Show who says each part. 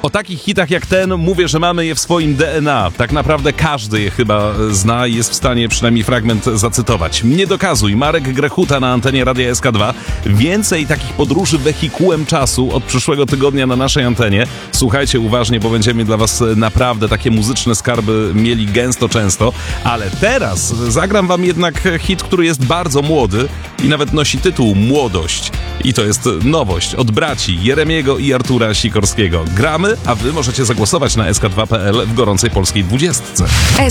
Speaker 1: O takich hitach jak ten mówię, że mamy je w swoim DNA. Tak naprawdę każdy je chyba zna i jest w stanie przynajmniej fragment zacytować. Nie dokazuj, Marek Grechuta na antenie Radia SK2. Więcej takich podróży wehikułem czasu od przyszłego tygodnia na naszej antenie. Słuchajcie uważnie, bo będziemy dla was naprawdę takie muzyczne skarby mieli gęsto, często. Ale teraz zagram wam jednak hit, który jest bardzo młody i nawet nosi tytuł Młodość. I to jest nowość od braci Jeremiego i Artura Sikorskiego. Gramy, a wy możecie zagłosować na sk2.pl w gorącej polskiej 20.